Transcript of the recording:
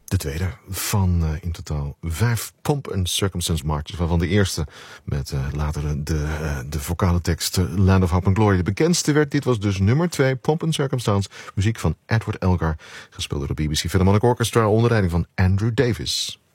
De tweede van in totaal 5 Pomp and Circumstance Marches, waarvan de eerste met later de vocale tekst Land of Hope and Glory de bekendste werd. Dit was dus nummer 2, Pomp and Circumstance, muziek van Edward Elgar, gespeeld door de BBC Philharmonic Orchestra onder leiding van Andrew Davis.